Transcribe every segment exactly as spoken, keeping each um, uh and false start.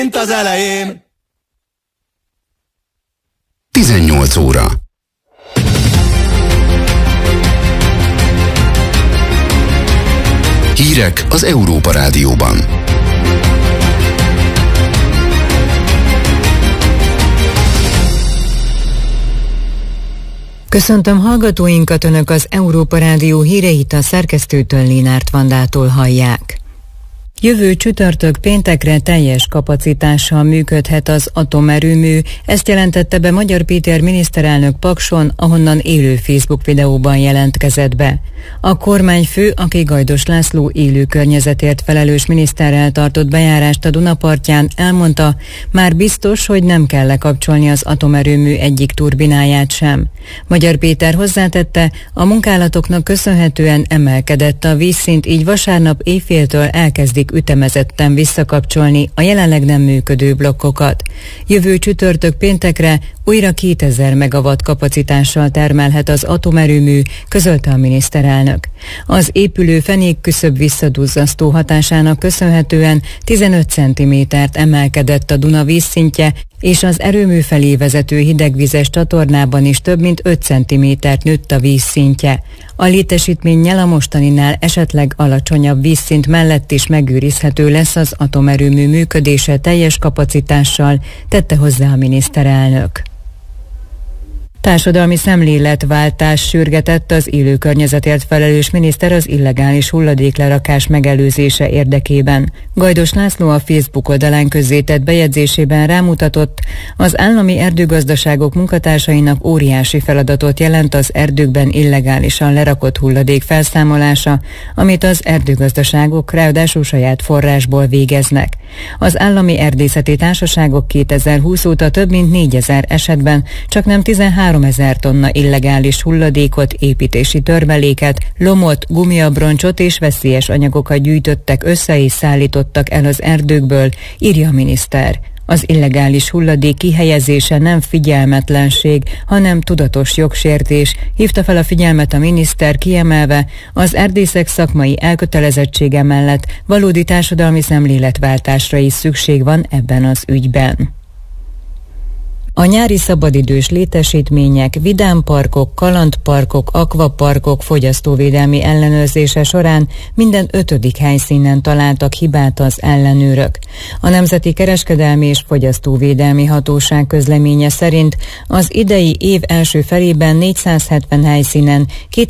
mint az elején. tizennyolc óra. Hírek az Európa Rádióban. Köszöntöm hallgatóinkat, Önök az Európa Rádió híreit a szerkesztőtől, Lénárt Vandától hallják. Jövő csütörtök péntekre teljes kapacitással működhet az atomerőmű, ezt jelentette be Magyar Péter miniszterelnök Pakson, ahonnan élő Facebook videóban jelentkezett be. A kormányfő, aki Gajdos László élő környezetért felelős miniszterrel tartott bejárást a Dunapartján, elmondta, már biztos, hogy nem kell lekapcsolni az atomerőmű egyik turbináját sem. Magyar Péter hozzátette, a munkálatoknak köszönhetően emelkedett a vízszint, így vasárnap éjféltől elkezdik ütemezetten visszakapcsolni a jelenleg nem működő blokkokat. Jövő csütörtök péntekre újra kétezer megawatt kapacitással termelhet az atomerőmű, közölte a miniszterelnök. Az épülő fenékküszöb visszaduzzasztó hatásának köszönhetően tizenöt centimétert emelkedett a Duna vízszintje, és az erőmű felé vezető hidegvizes csatornában is több mint öt centimétert nőtt a vízszintje. A létesítménnyel a mostaninál esetleg alacsonyabb vízszint mellett is megőrizhető lesz az atomerőmű működése teljes kapacitással, tette hozzá a miniszterelnök. Társadalmi szemléletváltás sürgetett az élő környezetért felelős miniszter az illegális hulladéklerakás megelőzése érdekében. Gajdos László a Facebook oldalán közzétett bejegyzésében rámutatott, az állami erdőgazdaságok munkatársainak óriási feladatot jelent az erdőkben illegálisan lerakott hulladék felszámolása, amit az erdőgazdaságok ráadásul saját forrásból végeznek. Az állami erdészeti társaságok kétezer-húsz óta több mint négyezer esetben csaknem tizenháromezer tonna illegális hulladékot, építési törmeléket, lomot, gumiabroncsot és veszélyes anyagokat gyűjtöttek össze és szállítottak el az erdőkből, írja a miniszter. Az illegális hulladék kihelyezése nem figyelmetlenség, hanem tudatos jogsértés, hívta fel a figyelmet a miniszter, kiemelve, az erdészek szakmai elkötelezettsége mellett valódi társadalmi szemléletváltásra is szükség van ebben az ügyben. A nyári szabadidős létesítmények, vidámparkok, kalandparkok, akvaparkok fogyasztóvédelmi ellenőrzése során minden ötödik helyszínen találtak hibát az ellenőrök. A Nemzeti Kereskedelmi és Fogyasztóvédelmi Hatóság közleménye szerint az idei év első felében négyszázhetven helyszínen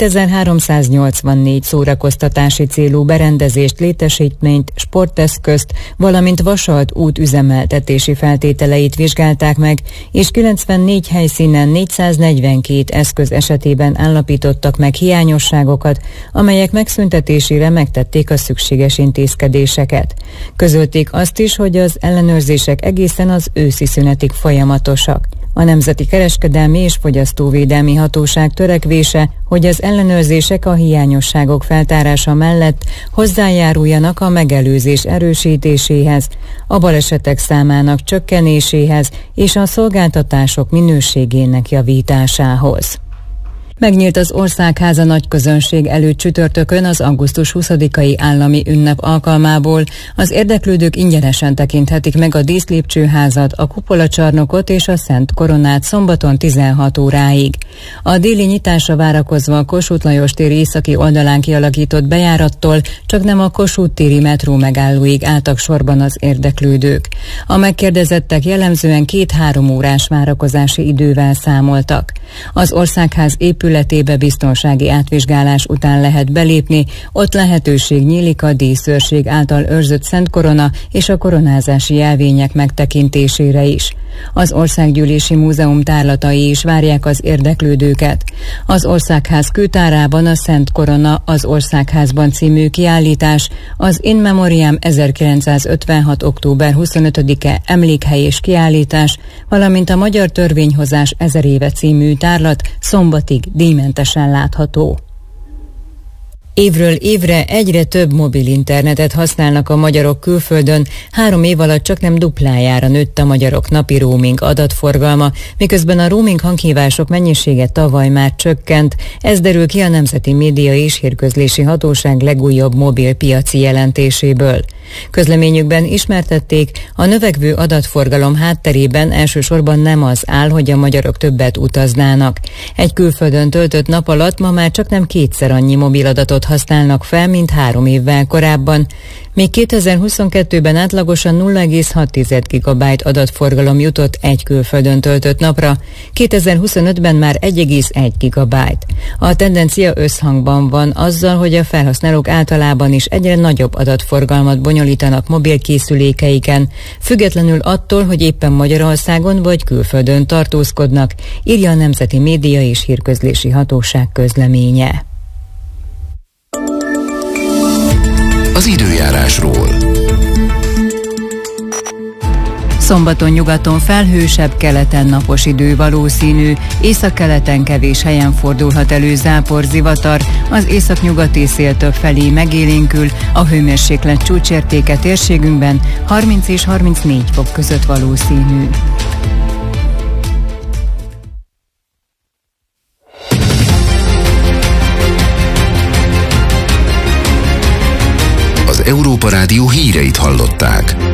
kétezer-háromszáznyolcvannégy szórakoztatási célú berendezést, létesítményt, sporteszközt, valamint vasalt út üzemeltetési feltételeit vizsgálták meg, és kilencvennégy helyszínen négyszáznegyvenkét eszköz esetében állapítottak meg hiányosságokat, amelyek megszüntetésére megtették a szükséges intézkedéseket. Közölték azt is, hogy az ellenőrzések egészen az őszi szünetig folyamatosak. A Nemzeti Kereskedelmi és Fogyasztóvédelmi Hatóság törekvése, hogy az ellenőrzések a hiányosságok feltárása mellett hozzájáruljanak a megelőzés erősítéséhez, a balesetek számának csökkenéséhez és a szolgáltatások minőségének javításához. Megnyílt az Országháza nagy közönség előtt csütörtökön az augusztus huszadikai állami ünnep alkalmából. Az érdeklődők ingyenesen tekinthetik meg a díszlépcsőházat, a kupolacsarnokot és a Szent Koronát szombaton tizenhat óráig. A déli nyitásra várakozva a Kossuth Lajos tér északi oldalán kialakított bejárattól csaknem a Kossuth téri metró megállóig álltak sorban az érdeklődők. A megkérdezettek jellemzően két-három órás várakozási idővel számoltak. Az Országház épületébe biztonsági átvizsgálás után lehet belépni, ott lehetőség nyílik a díszőrség által őrzött Szent Korona és a koronázási jelvények megtekintésére is. Az Országgyűlési Múzeum tárlatai is várják az érdeklődőket. Az Országház kőtárában a Szent Korona az Országházban című kiállítás, az In Memoriam ezerkilencszázötvenhat. október huszonötödike emlékhely és kiállítás, valamint a Magyar Törvényhozás ezer éve című tárlat szombatig díjmentesen látható. Évről évre egyre több mobil internetet használnak a magyarok külföldön, három év alatt csaknem duplájára nőtt a magyarok napi roaming adatforgalma, miközben a roaming hanghívások mennyisége tavaly már csökkent, ez derül ki a Nemzeti Média és Hírközlési Hatóság legújabb mobil piaci jelentéséből. Közleményükben ismertették, a növekvő adatforgalom hátterében elsősorban nem az áll, hogy a magyarok többet utaznának. Egy külföldön töltött nap alatt ma már csaknem kétszer annyi mobiladatot használnak fel, mint három évvel korábban. Még kétezer-huszonkettőben átlagosan nulla egész hat gigabyte adatforgalom jutott egy külföldön töltött napra, kétezer-huszonötben már egy egész egy gigabyte. A tendencia összhangban van azzal, hogy a felhasználók általában is egyre nagyobb adatforgalmat bonyolítanak mobilkészülékeiken, függetlenül attól, hogy éppen Magyarországon vagy külföldön tartózkodnak, írja a Nemzeti Média és Hírközlési Hatóság közleménye. Az időjárásról. Szombaton nyugaton felhősebb, keleten napos idő valószínű, északkeleten kevés helyen fordulhat elő zápor, zivatar, az északnyugati szél több felé megélénkül, a hőmérséklet csúcsértéke térségünkben harminc és harmincnégy fok között valószínű. Az Európa Rádió híreit hallották.